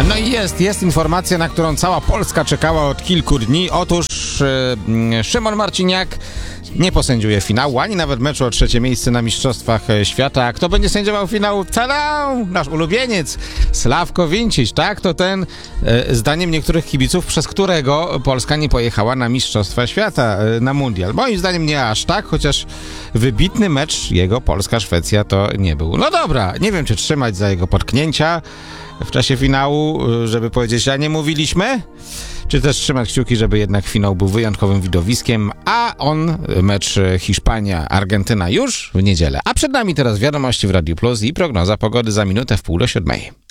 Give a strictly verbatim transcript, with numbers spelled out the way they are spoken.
No i jest, jest informacja, na którą cała Polska czekała od kilku dni. Otóż yy, Szymon Marciniak nie posędziuje finału, ani nawet meczu o trzecie miejsce na Mistrzostwach Świata. A kto będzie sędziował finału? Tada! Nasz ulubieniec, Sławko Vincic, tak? To ten, yy, zdaniem niektórych kibiców, przez którego Polska nie pojechała na Mistrzostwa Świata, yy, na Mundial. Moim zdaniem nie aż tak, chociaż wybitny mecz jego Polska-Szwecja to nie był. No dobra, nie wiem, czy trzymać za jego potknięcia w czasie finału, żeby powiedzieć, a nie mówiliśmy? Czy też trzymać kciuki, żeby jednak finał był wyjątkowym widowiskiem, a on, mecz Hiszpania-Argentyna już w niedzielę. A przed nami teraz wiadomości w Radiu Plus i prognoza pogody za minutę w pół do siódmej.